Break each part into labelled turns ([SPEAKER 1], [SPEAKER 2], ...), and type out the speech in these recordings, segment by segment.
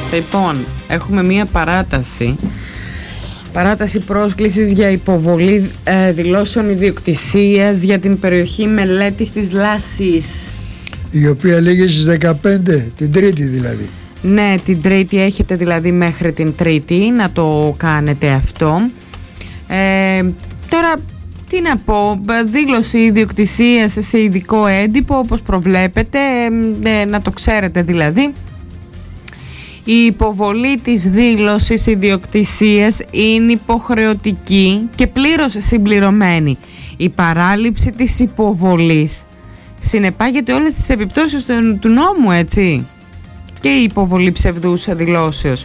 [SPEAKER 1] Λοιπόν, έχουμε μία παράταση πρόσκλησης για υποβολή δηλώσεων ιδιοκτησίας για την περιοχή Μελέτης της Λάσης, η
[SPEAKER 2] οποία λέγει στις 15, την Τρίτη δηλαδή.
[SPEAKER 1] Ναι, την Τρίτη έχετε δηλαδή μέχρι την Τρίτη να το κάνετε αυτό. Τώρα τι να πω, δήλωση ιδιοκτησίας σε ειδικό έντυπο όπως προβλέπετε, να το ξέρετε δηλαδή. Η υποβολή της δήλωσης ιδιοκτησίας είναι υποχρεωτική και πλήρως συμπληρωμένη. Η παράληψη της υποβολής συνεπάγεται όλες τις επιπτώσεις του νόμου, έτσι, και η υποβολή ψευδούς δηλώσεως.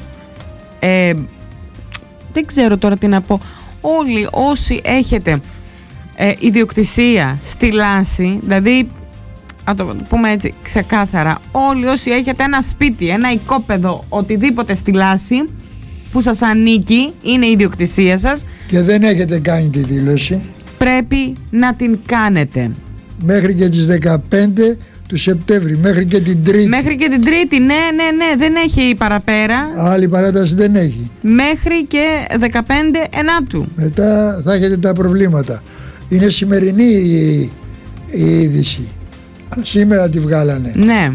[SPEAKER 1] Δεν ξέρω τώρα τι να πω. Όλοι όσοι έχετε ιδιοκτησία στη Λάση, δηλαδή να το πούμε έτσι ξεκάθαρα, όλοι όσοι έχετε ένα σπίτι, ένα οικόπεδο, οτιδήποτε στη Λάση που σας ανήκει, είναι η ιδιοκτησία σας
[SPEAKER 2] και δεν έχετε κάνει τη δήλωση,
[SPEAKER 1] πρέπει να την κάνετε
[SPEAKER 2] μέχρι και τις 15 του Σεπτέμβρη, μέχρι και την Τρίτη.
[SPEAKER 1] Μέχρι και την Τρίτη, ναι, δεν έχει παραπέρα.
[SPEAKER 2] Άλλη παράταση δεν έχει.
[SPEAKER 1] Μέχρι και 15 Ενάτου.
[SPEAKER 2] Μετά θα έχετε τα προβλήματα. Είναι σημερινή η είδηση. Σήμερα τη βγάλανε.
[SPEAKER 1] Ναι.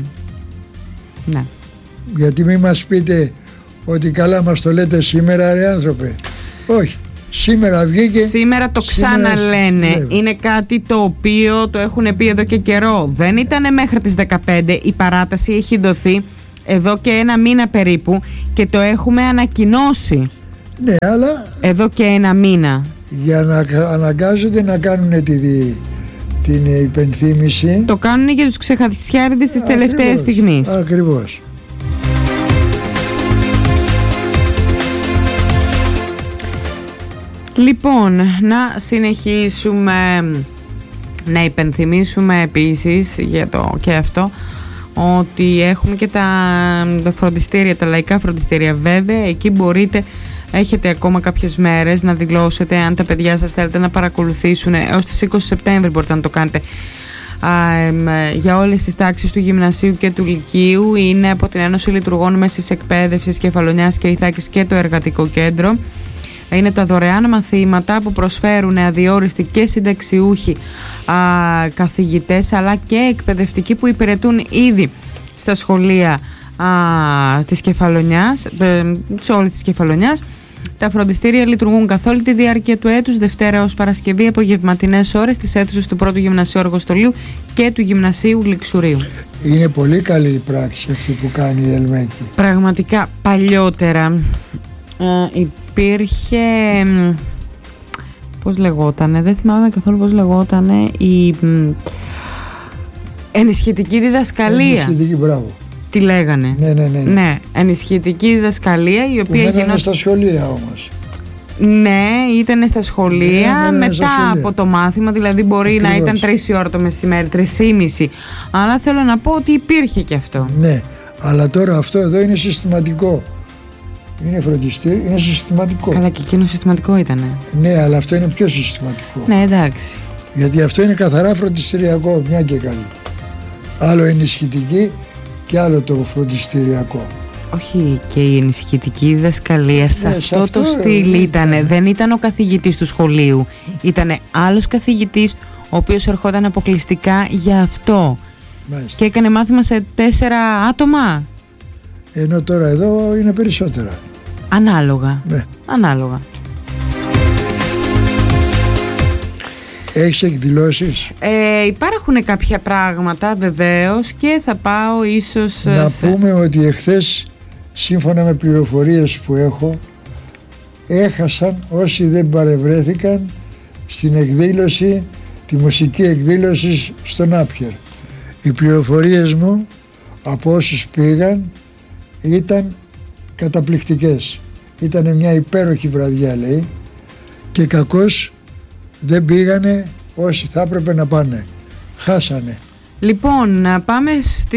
[SPEAKER 2] Γιατί μην μας πείτε ότι καλά μας το λέτε σήμερα, ρε άνθρωπε. Όχι. Σήμερα βγήκε.
[SPEAKER 1] Σήμερα το ξαναλένε. Είναι κάτι το οποίο το έχουν πει εδώ και καιρό. Δεν ήταν μέχρι τις 15. Η παράταση έχει δοθεί εδώ και ένα μήνα περίπου και το έχουμε ανακοινώσει.
[SPEAKER 2] Ναι, αλλά
[SPEAKER 1] εδώ και ένα μήνα.
[SPEAKER 2] Για να αναγκάζονται να κάνουν την υπενθύμηση.
[SPEAKER 1] Το κάνουν για τους ξεχασιάριδες της τελευταίας στιγμής.
[SPEAKER 2] Ακριβώς.
[SPEAKER 1] Λοιπόν, να συνεχίσουμε να υπενθυμίσουμε επίσης και αυτό, ότι έχουμε και τα φροντιστήρια, τα λαϊκά φροντιστήρια. Βέβαια, εκεί έχετε ακόμα κάποιες μέρες να δηλώσετε αν τα παιδιά σας θέλετε να παρακολουθήσουν. Έως τις 20 Σεπτέμβρη μπορείτε να το κάνετε. Για όλες τις τάξεις του γυμνασίου και του λυκείου. Είναι από την Ένωση Λειτουργών Μέσης Εκπαίδευσης Κεφαλονιάς και Ιθάκης και το Εργατικό Κέντρο. Είναι τα δωρεάν μαθήματα που προσφέρουν αδιόριστοι και συνταξιούχοι καθηγητές, αλλά και εκπαιδευτικοί που υπηρετούν ήδη στα σχολεία της Κεφαλονιάς, σε όλη της Κεφαλονιάς. Τα φροντιστήρια λειτουργούν καθ' όλη τη διάρκεια του έτους, Δευτέρα ως Παρασκευή, απογευματινές ώρες, στις αίθουσες του πρώτου Γυμνασίου Αργοστολίου και του Γυμνασίου Λιξουρίου.
[SPEAKER 2] Είναι πολύ καλή η πράξη αυτή που κάνει η Ελμέκη.
[SPEAKER 1] Πραγματικά, παλιότερα υπήρχε, πώς λεγότανε, δεν θυμάμαι καθόλου πώς λεγότανε, η ενισχυτική διδασκαλία.
[SPEAKER 2] Ενισχυτική, μπράβο.
[SPEAKER 1] Τι λέγανε. Ναι, ενισχυτική διδασκαλία, η οποία
[SPEAKER 2] γινόταν στα σχολεία όμως.
[SPEAKER 1] Ναι, ήταν στα σχολεία, μετά από το μάθημα, δηλαδή μπορεί να ήταν 3 η ώρα το μεσημέρι, 3:30, αλλά θέλω να πω ότι υπήρχε και αυτό.
[SPEAKER 2] Ναι, αλλά τώρα αυτό εδώ είναι συστηματικό. Είναι φροντιστήριο, είναι συστηματικό.
[SPEAKER 1] Καλά, και εκείνο συστηματικό ήτανε.
[SPEAKER 2] Ναι, αλλά αυτό είναι πιο συστηματικό.
[SPEAKER 1] Ναι, εντάξει.
[SPEAKER 2] Γιατί αυτό είναι καθαρά φροντιστηριακό, μια και καλή. Άλλο ενισχυτική και άλλο το φροντιστηριακό.
[SPEAKER 1] Όχι, και η ενισχυτική διδασκαλία σε αυτό το στυλ ήτανε. Δεν ήταν ο καθηγητής του σχολείου. Ήτανε άλλος καθηγητής, ο οποίος ερχόταν αποκλειστικά για αυτό. Μάλιστα. Και έκανε μάθημα σε 4 άτομα.
[SPEAKER 2] Ενώ τώρα εδώ είναι περισσότερα.
[SPEAKER 1] Ανάλογα.
[SPEAKER 2] Ναι.
[SPEAKER 1] Ανάλογα.
[SPEAKER 2] Έχεις εκδηλώσεις?
[SPEAKER 1] Υπάρχουν κάποια πράγματα βεβαίως και θα πάω ίσως...
[SPEAKER 2] Να πούμε ότι εχθές, σύμφωνα με πληροφορίες που έχω, έχασαν όσοι δεν παρευρέθηκαν στην εκδήλωση, τη μουσική εκδήλωση στον Άπιερ. Οι πληροφορίες μου από όσους πήγαν ήταν καταπληκτικές. Ήταν μια υπέροχη βραδιά, λέει, και κακώς δεν πήγανε όσοι θα έπρεπε να πάνε. Χάσανε.
[SPEAKER 1] Λοιπόν, να πάμε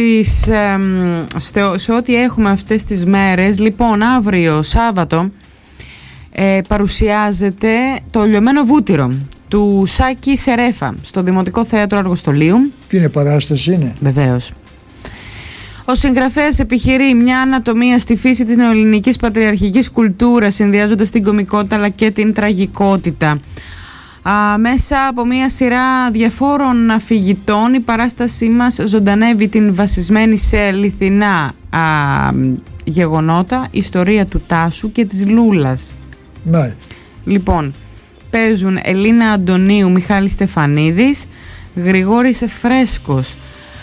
[SPEAKER 1] σε ό,τι έχουμε αυτές τις μέρες. Λοιπόν, αύριο Σάββατο παρουσιάζεται το Λιωμένο Βούτυρο του Σάκη Σερέφα στο Δημοτικό Θέατρο Αργοστολίου.
[SPEAKER 2] Τι είναι, παράσταση είναι?
[SPEAKER 1] Βεβαίως. Ο συγγραφέας επιχειρεί μια ανατομία στη φύση της νεοελληνικής πατριαρχικής κουλτούρας, συνδυάζοντας την κωμικότητα αλλά και την τραγικότητα. Μέσα από μια σειρά διαφόρων αφηγητών η παράστασή μας ζωντανεύει την βασισμένη σε αληθινά γεγονότα ιστορία του Τάσου και της Λούλας.
[SPEAKER 2] Ναι.
[SPEAKER 1] Λοιπόν, παίζουν Ελίνα Αντωνίου, Μιχάλης Στεφανίδης, Γρηγόρης Φρέσκος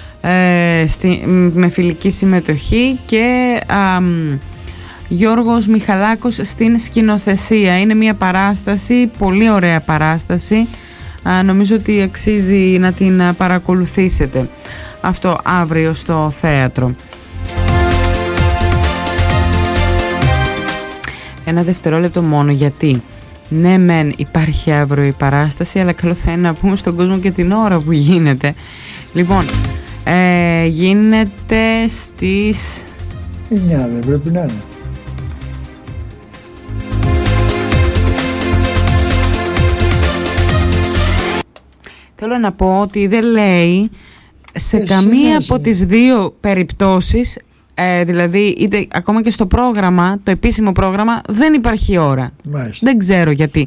[SPEAKER 1] με φιλική συμμετοχή και Γιώργος Μιχαλάκος στην σκηνοθεσία. Είναι μια παράσταση, πολύ ωραία παράσταση, νομίζω ότι αξίζει να την παρακολουθήσετε. Αυτό αύριο στο θέατρο. Ένα δευτερόλεπτο μόνο, γιατί ναι μεν υπάρχει αύριο η παράσταση, αλλά καλό θα είναι να πούμε στον κόσμο και την ώρα που γίνεται. Λοιπόν, γίνεται στις
[SPEAKER 2] 9, δεν πρέπει να είναι?
[SPEAKER 1] Θέλω να πω ότι δεν λέει σε καμία από τις δύο περιπτώσεις, δηλαδή είτε ακόμα και στο πρόγραμμα, το επίσημο πρόγραμμα, δεν υπάρχει ώρα.
[SPEAKER 2] Μάλιστα.
[SPEAKER 1] Δεν ξέρω γιατί.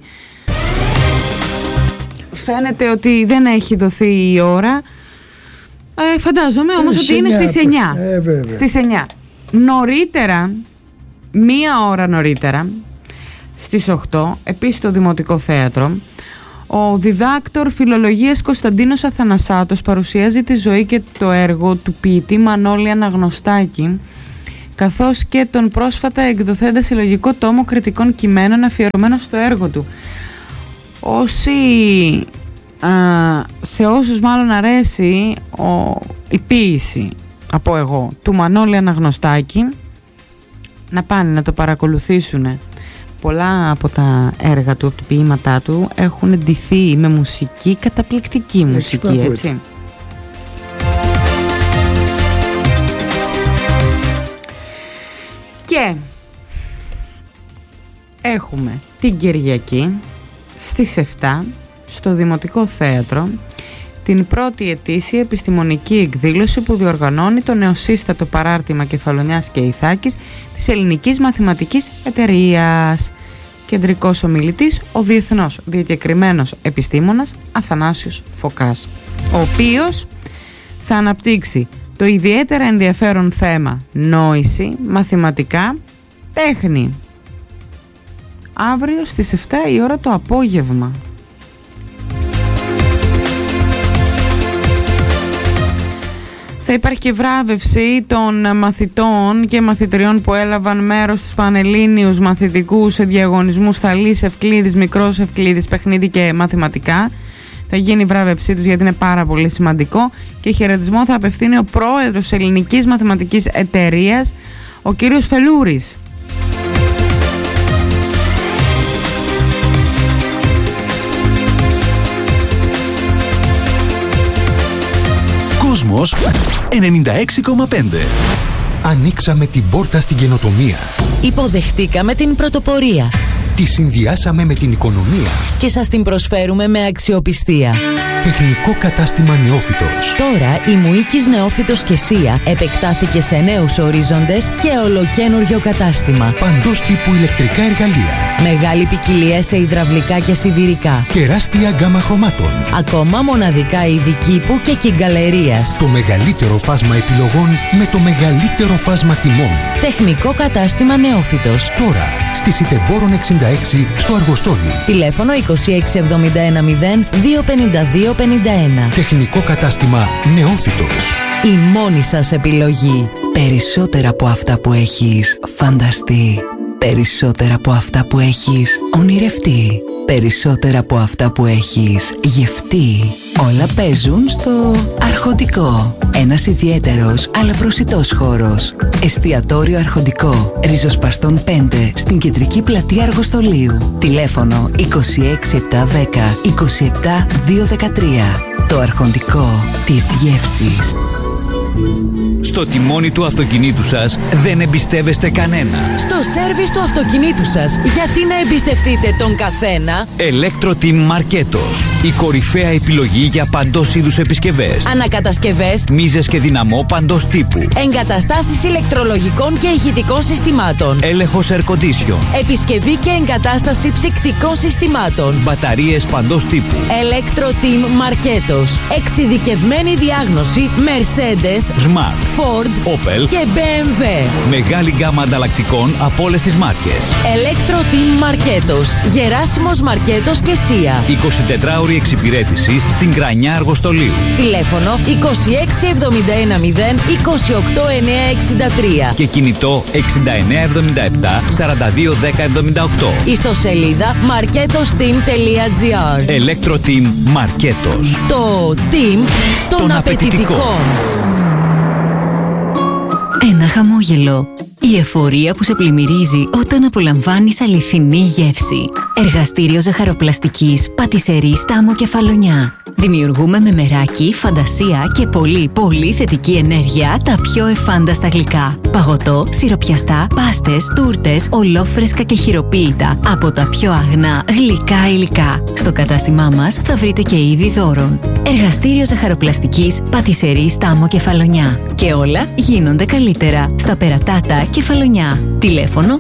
[SPEAKER 1] Φαίνεται ότι δεν έχει δοθεί η ώρα. Φαντάζομαι όμως ότι είναι στις 9. Στις 9. Νωρίτερα, μία ώρα νωρίτερα, στις 8, επίσης στο Δημοτικό Θέατρο, ο διδάκτορ φιλολογίας Κωνσταντίνος Αθανασάτος παρουσιάζει τη ζωή και το έργο του ποιητή Μανώλη Αναγνωστάκη, καθώς και τον πρόσφατα εκδοθέντα συλλογικό τόμο κριτικών κειμένων αφιερωμένο στο έργο του. Σε όσους μάλλον αρέσει η ποίηση, από εγώ, του Μανώλη Αναγνωστάκη, να πάνε να το παρακολουθήσουν. Πολλά από τα έργα του, από τα ποίηματά του, έχουν ντυθεί με μουσική, καταπληκτική μουσική, έτσι. Και έχουμε την Κυριακή στις 7 στο Δημοτικό Θέατρο την πρώτη ετήσια επιστημονική εκδήλωση που διοργανώνει το νεοσύστατο παράρτημα Κεφαλονιάς και Ιθάκης της Ελληνικής Μαθηματικής Εταιρείας. Κεντρικός ομιλητής ο διεθνώς διακεκριμένος επιστήμονας Αθανάσιος Φωκάς, ο οποίος θα αναπτύξει το ιδιαίτερα ενδιαφέρον θέμα νόηση, μαθηματικά, τέχνη. Αύριο στις 7 η ώρα το απόγευμα. Θα υπάρχει και βράβευση των μαθητών και μαθητριών που έλαβαν μέρος στους πανελλήνιους μαθητικούς διαγωνισμούς Θαλής Ευκλήδης, Μικρός Ευκλήδης, παιχνίδι και μαθηματικά. Θα γίνει η βράβευσή τους γιατί είναι πάρα πολύ σημαντικό, και χαιρετισμό θα απευθύνει ο πρόεδρος της Ελληνικής Μαθηματικής Εταιρείας, ο κύριος Φελούρης.
[SPEAKER 3] Κόσμος 96,5.
[SPEAKER 4] Ανοίξαμε την πόρτα στην καινοτομία.
[SPEAKER 5] Υποδεχτήκαμε την πρωτοπορία.
[SPEAKER 4] Τη συνδυάσαμε με την οικονομία.
[SPEAKER 5] Και σας την προσφέρουμε με αξιοπιστία.
[SPEAKER 4] Τεχνικό κατάστημα Νεόφυτος.
[SPEAKER 5] Τώρα η Μουίκης Νεόφυτος και Σία επεκτάθηκε σε νέους ορίζοντες και ολοκένουργιο κατάστημα.
[SPEAKER 4] Παντός τύπου ηλεκτρικά εργαλεία.
[SPEAKER 5] Μεγάλη ποικιλία σε υδραυλικά και σιδηρικά.
[SPEAKER 4] Τεράστια γκάμα χρωμάτων.
[SPEAKER 5] Ακόμα μοναδικά είδη κήπου και κυγκαλερίας.
[SPEAKER 4] Το μεγαλύτερο φάσμα επιλογών με το μεγαλύτερο φάσμα τιμών.
[SPEAKER 5] Τεχνικό κατάστημα Νεόφυτος.
[SPEAKER 4] Τώρα στη Σιτεμπόρων 66 στο Αργοστόλι.
[SPEAKER 5] Τηλέφωνο 26710 252 51.
[SPEAKER 4] Τεχνικό κατάστημα Νεόφυτος.
[SPEAKER 5] Η μόνη σας επιλογή.
[SPEAKER 6] Περισσότερα από αυτά που έχεις φανταστεί. Περισσότερα από αυτά που έχεις ονειρευτεί. Περισσότερα από αυτά που έχεις γευτεί. Όλα παίζουν στο Αρχοντικό. Ένας ιδιαίτερος αλλά προσιτός χώρος. Εστιατόριο Αρχοντικό. Ριζοσπαστών 5 στην κεντρική πλατεία Αργοστολίου. Τηλέφωνο 26710 27213. Το Αρχοντικό της γεύσης.
[SPEAKER 7] Στο τιμόνι του αυτοκινήτου σας δεν εμπιστεύεστε κανένα.
[SPEAKER 5] Στο σέρβις του αυτοκινήτου σας, γιατί να εμπιστευτείτε τον καθένα?
[SPEAKER 7] Electro-Team Marketos. Η κορυφαία επιλογή για παντός είδους επισκευές.
[SPEAKER 5] Ανακατασκευές,
[SPEAKER 7] Μίζες και δυναμό παντός τύπου.
[SPEAKER 5] εγκαταστάσεις ηλεκτρολογικών και ηχητικών συστημάτων.
[SPEAKER 7] Έλεγχος air condition.
[SPEAKER 5] Επισκευή και εγκατάσταση ψυκτικών συστημάτων.
[SPEAKER 7] Μπαταρίες παντός τύπου.
[SPEAKER 5] Electro-Team Marketos. Εξειδικευμένη διάγνωση Mercedes,
[SPEAKER 7] Smart,
[SPEAKER 5] Ford,
[SPEAKER 7] Opel
[SPEAKER 5] και BMW.
[SPEAKER 7] Μεγάλη γκάμα ανταλλακτικών από όλες τις μάρκες.
[SPEAKER 5] Electro-Team Marketos. Γεράσιμος Μαρκέτος και Σία.
[SPEAKER 7] 24ωρη εξυπηρέτηση στην Κρανιά Αργοστολίου.
[SPEAKER 5] Τηλέφωνο 2671 0 28 963.
[SPEAKER 7] Και κινητό 6977 42 10 78.
[SPEAKER 5] Ιστοσελίδα marketosteam.gr.
[SPEAKER 7] Electro-Team Marketos.
[SPEAKER 5] Το team των απαιτητικών.
[SPEAKER 8] Ένα χαμόγελο. Η εφορία που σε πλημμυρίζει όταν απολαμβάνεις αληθινή γεύση. Εργαστήριο ζαχαροπλαστικής Πατισερή Στάμο Κεφαλονιά. Δημιουργούμε με μεράκι, φαντασία και πολύ θετική ενέργεια τα πιο εφάνταστα γλυκά. Παγωτό, σιροπιαστά, πάστες, τούρτες, ολόφρεσκα και χειροποίητα από τα πιο αγνά γλυκά υλικά. Στο κατάστημά μας θα βρείτε και είδη δώρων. Εργαστήριο ζαχαροπλαστικής Πατισερή Στάμο Κεφαλονιά. Και όλα γίνονται καλύτερα στα Περατάτα Κεφαλονιά. Τηλέφωνο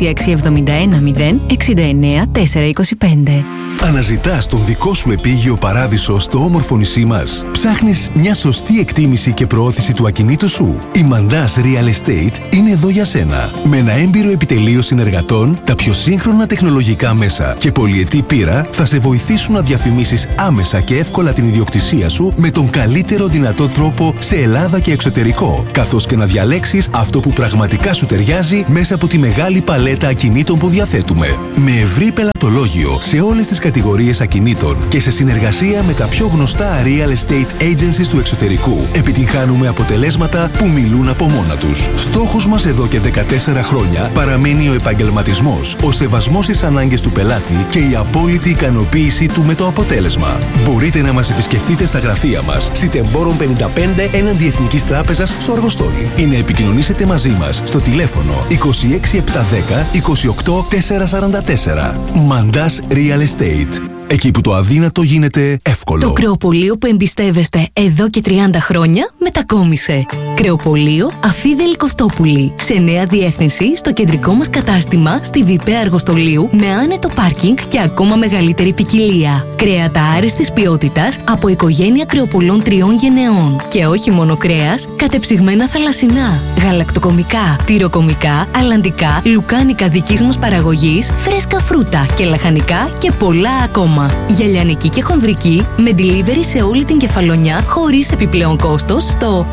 [SPEAKER 8] 2671 0 69 425.
[SPEAKER 3] Αναζητάς τον δικό σου επίγειο παράδεισο στο όμορφο νησί μας? Ψάχνεις μια σωστή εκτίμηση και προώθηση του ακινήτου σου? Η Mandas Real Estate είναι εδώ για σένα. Με ένα έμπειρο επιτελείο συνεργατών, τα πιο σύγχρονα τεχνολογικά μέσα και πολυετή πείρα θα σε βοηθήσουν να διαφημίσεις άμεσα και εύκολα την ιδιοκτησία σου με τον καλύτερο δυνατό τρόπο σε Ελλάδα και εξωτερικό, καθώς και να διαλέξεις αυτό που πραγματικά σου ταιριάζει μέσα από τη μεγάλη παλέτα ακινήτων που διαθέτουμε. Με ευρύ πελατολόγιο σε όλες τις κατηγορίες ακινήτων και σε συνεργασία με τα πιο γνωστά real estate agencies του εξωτερικού, επιτυγχάνουμε αποτελέσματα που μιλούν από μόνα τους. Στόχος μας εδώ και 14 χρόνια παραμένει ο επαγγελματισμός, ο σεβασμός στις ανάγκες του πελάτη και η απόλυτη ικανοποίησή του με το αποτέλεσμα. Μπορείτε να μας επισκεφτείτε στα γραφεία μας, Σιτεμπόρων 55 έναντι Εθνικής Τράπεζας στο Αργοστόλι, ή να επικοινωνήσετε μαζί μας στο τηλέφωνο 26710 28 444. Mandas Real Estate. Εκεί που το αδύνατο γίνεται εύκολο.
[SPEAKER 8] Το κρεοπωλείο που εμπιστεύεστε εδώ και 30 χρόνια μετακόμισε. Κρεοπωλείο Αφίδελη Κωστόπουλη. Σε νέα διεύθυνση στο κεντρικό μας κατάστημα στη Βιπαία Αργοστολίου με άνετο πάρκινγκ και ακόμα μεγαλύτερη ποικιλία. Κρέατα άριστης ποιότητας από οικογένεια κρεοπολών 3 γενεών. Και όχι μόνο κρέας, κατεψυγμένα θαλασσινά, γαλακτοκομικά, τυροκομικά, αλλαντικά, λουκάνικα δικής μας παραγωγής, φρέσκα φρούτα και λαχανικά και πολλά ακόμα. Για λιανική και χονδρική με delivery σε όλη την Κεφαλονιά χωρίς επιπλέον κόστος στο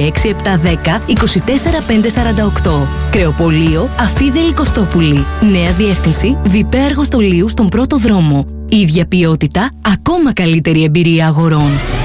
[SPEAKER 8] 26710 24548. Κρεοπωλείο Αφίδελη Κωστόπουλη. Νέα διεύθυνση Βιπαία Αργοστολίου στον πρώτο δρόμο. Ίδια ποιότητα, ακόμα καλύτερη εμπειρία αγορών.